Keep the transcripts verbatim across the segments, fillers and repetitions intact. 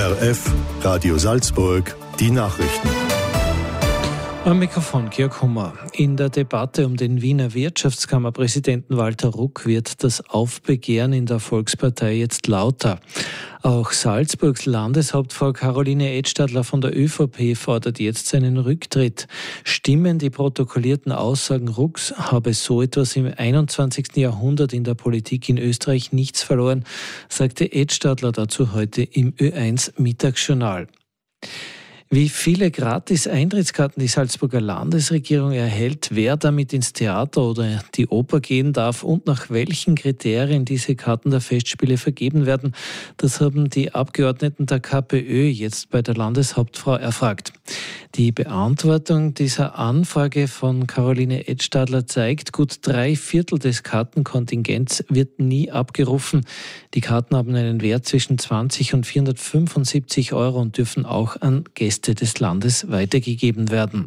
R F, Radio Salzburg, die Nachrichten. Am Mikrofon Georg Hummer. In der Debatte um den Wiener Wirtschaftskammerpräsidenten Walter Ruck wird das Aufbegehren in der Volkspartei jetzt lauter. Auch Salzburgs Landeshauptfrau Caroline Edstadler von der ÖVP fordert jetzt seinen Rücktritt. Stimmen die protokollierten Aussagen Rucks, habe so etwas im einundzwanzigsten Jahrhundert in der Politik in Österreich nichts verloren, sagte Edstadler dazu heute im Ö eins Mittagsjournal. Wie viele Gratis-Eintrittskarten die Salzburger Landesregierung erhält, wer damit ins Theater oder die Oper gehen darf und nach welchen Kriterien diese Karten der Festspiele vergeben werden, das haben die Abgeordneten der KPÖ jetzt bei der Landeshauptfrau erfragt. Die Beantwortung dieser Anfrage von Caroline Edstadler zeigt, gut drei Viertel des Kartenkontingents wird nie abgerufen. Die Karten haben einen Wert zwischen zwanzig und vierhundertfünfundsiebzig Euro und dürfen auch an Gäste des Landes weitergegeben werden.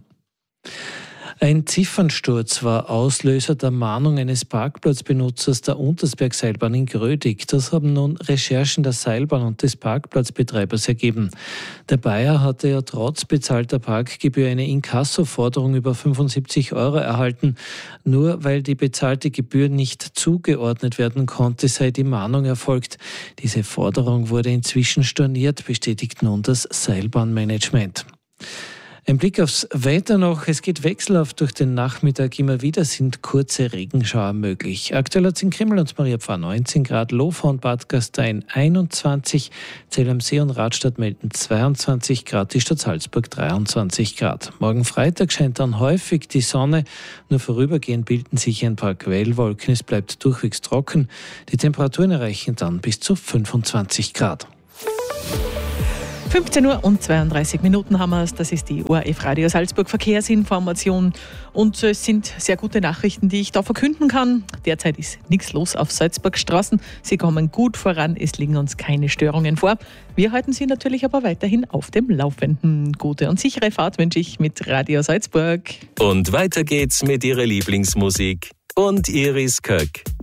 Ein Ziffernsturz war Auslöser der Mahnung eines Parkplatzbenutzers der Untersberg-Seilbahn in Grödig. Das haben nun Recherchen der Seilbahn und des Parkplatzbetreibers ergeben. Der Bayer hatte ja trotz bezahlter Parkgebühr eine Inkassoforderung über fünfundsiebzig Euro erhalten. Nur weil die bezahlte Gebühr nicht zugeordnet werden konnte, sei die Mahnung erfolgt. Diese Forderung wurde inzwischen storniert, bestätigt nun das Seilbahnmanagement. Ein Blick aufs Wetter noch. Es geht wechselhaft durch den Nachmittag. Immer wieder sind kurze Regenschauer möglich. Aktuell hat es in Krimml und Mariapfarr neunzehn Grad, Lofa und Bad Gastein einundzwanzig, Zell am See und Radstadt melden zweiundzwanzig Grad, die Stadt Salzburg dreiundzwanzig Grad. Morgen Freitag scheint dann häufig die Sonne. Nur vorübergehend bilden sich ein paar Quellwolken. Es bleibt durchwegs trocken. Die Temperaturen erreichen dann bis zu fünfundzwanzig Grad. fünfzehn Uhr und zweiunddreißig Minuten haben wir es. Das ist die O R F Radio Salzburg Verkehrsinformation. Und es sind sehr gute Nachrichten, die ich da verkünden kann. Derzeit ist nichts los auf Salzburg Straßen. Sie kommen gut voran. Es liegen uns keine Störungen vor. Wir halten Sie natürlich aber weiterhin auf dem Laufenden. Gute und sichere Fahrt wünsche ich mit Radio Salzburg. Und weiter geht's mit Ihrer Lieblingsmusik und Iris Köck.